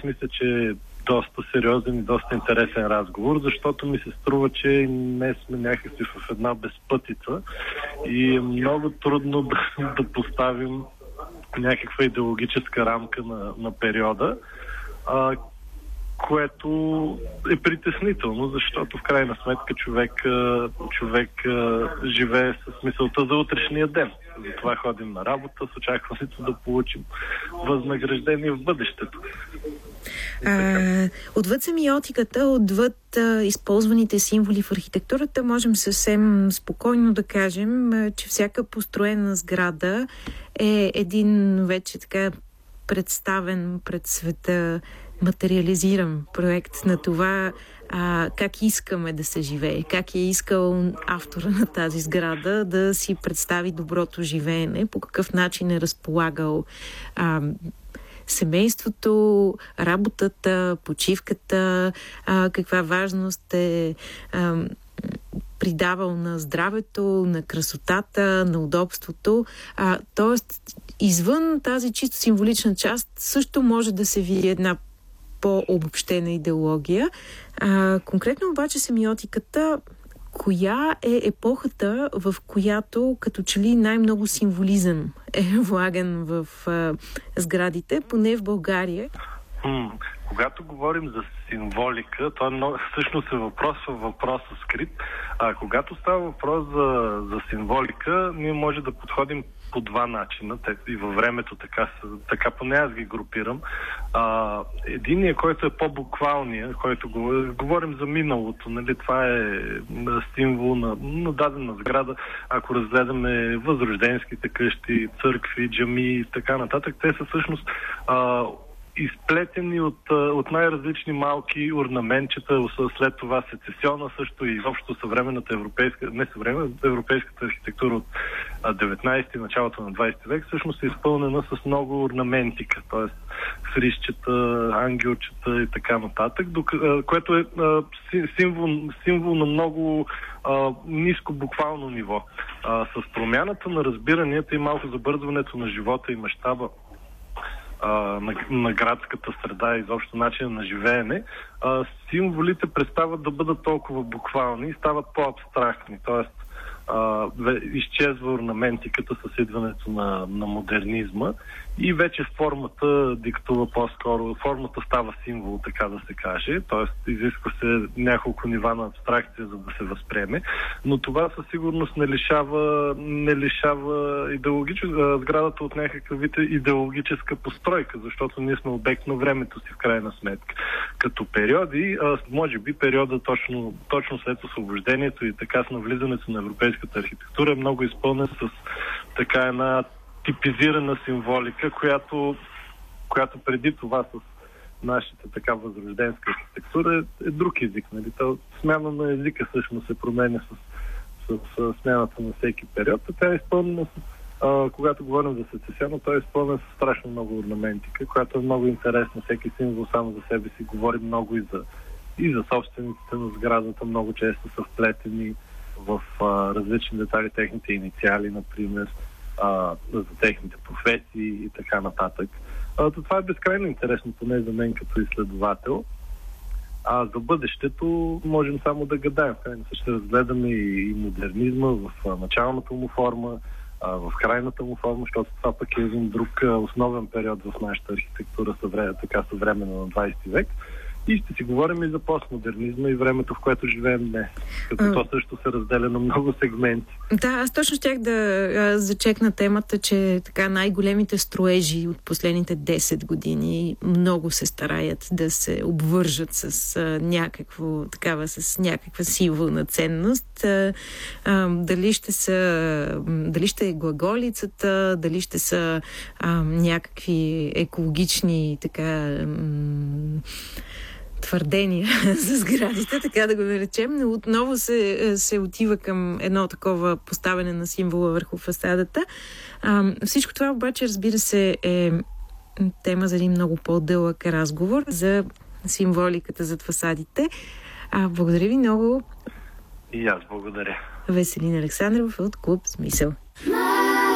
мисля, че е доста сериозен и доста интересен разговор, защото ми се струва, че не сме някакси в една безпътица и е много трудно да поставим някаква идеологическа рамка на периода, което е притеснително, защото в крайна сметка човек живее с мисълта за утрешния ден. Затова ходим на работа с очакването да получим възнаграждение в бъдещето. Отвъд семиотиката, отвъд използваните символи в архитектурата, можем съвсем спокойно да кажем, че всяка построена сграда е един вече така представен пред света, материализиран проект на това как искаме да се живее, как е искал автора на тази сграда да си представи доброто живеене, по какъв начин е разполагал семейството, работата, почивката, каква важност е придавал на здравето, на красотата, на удобството. Тоест, извън тази чисто символична част също може да се види една по-обобщена идеология. Конкретно обаче семиотиката, коя е епохата, в която като че ли най-много символизъм е влаган в сградите, поне в България? Когато говорим за символика, това всъщност е въпрос в въпроса скрит. Когато става въпрос за символика, ние може да подходим по два начина. И във времето така поне аз ги групирам. Единият, който е по-буквалния, който говорим за миналото, нали? Това е символ на дадена сграда. Ако разгледаме възрожденските къщи, църкви, джами и така нататък, те са всъщност изплетени от най-различни малки орнаментчета, след това сецесиона също и изобщо съвременната европейската архитектура от 19-ти, началото на 20 век, всъщност е изпълнена с много орнаментика, т.е. фризчета, ангелчета и така нататък, което е символ на много ниско буквално ниво. С промяната на разбиранията и малко забързването на живота и мащаба на градската среда и изобщо начина на живеене, символите престават да бъдат толкова буквални и стават по-абстрактни. Тоест, изчезва орнаментиката с идването на модернизма и вече формата диктува по-скоро. Формата става символ, така да се каже. Тоест, изисква се няколко нива на абстракция, за да се възприеме. Но това със сигурност не лишава сградата от някакъв вид идеологическа постройка, защото ние сме обект на времето си в крайна сметка. Като периоди, може би периода точно след освобождението и така с навлизането на европейската архитектура е много изпълнен с така една типизирана символика, която преди това с нашата така възрожденска архитектура е друг език. Нали? Смяна на езика всъщност се променя с смяната на всеки период. Тя е изпълнена когато говорим за сецесиона, той е изпълнен с страшно много орнаментика, която е много интересна. Всеки символ само за себе си говори много и за собствениците на сградата. Много често са вплетени в различни детали, техните инициали, например, за техните професии и така нататък. Това е безкрайно интересно, поне за мен като изследовател. За бъдещето можем само да гадаем. Ще разгледаме и модернизма в началната му форма, в крайната му форма, защото това пък е един друг основен период в нашата архитектура, така съвременно на 20 век. И ще си говорим и за постмодернизма и времето, в което живеем днес. Като то също се разделя на много сегменти. Да, аз точно щях да зачекна темата, че така най-големите строежи от последните 10 години много се стараят да се обвържат с някаква символна ценност. Дали ще е глаголицата, дали ще са някакви екологични твърдения за сградите, така да го наречем, но отново се отива към едно такова поставяне на символа върху фасадата. Всичко това обаче, разбира се, е тема за един много по-дълъг разговор за символиката зад фасадите. Благодаря ви много. И аз благодаря. Веселин Александров от Клуб Смисъл.